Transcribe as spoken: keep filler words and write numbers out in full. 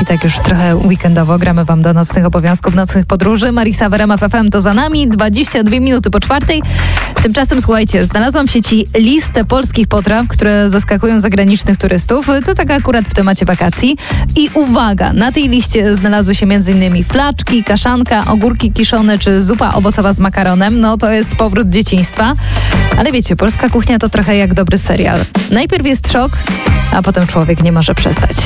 I tak już trochę weekendowo gramy wam do nocnych obowiązków, nocnych podróży. Marisa w R M F F M to za nami, dwadzieścia dwie minuty po czwartej. Tymczasem słuchajcie, znalazłam w sieci listę polskich potraw, które zaskakują zagranicznych turystów. To tak akurat w temacie wakacji. I uwaga, na tej liście znalazły się m.in. flaczki, kaszanka, ogórki kiszone czy zupa owocowa z makaronem. No to jest powrót dzieciństwa. Ale wiecie, polska kuchnia to trochę jak dobry serial. Najpierw jest szok, a potem człowiek nie może przestać.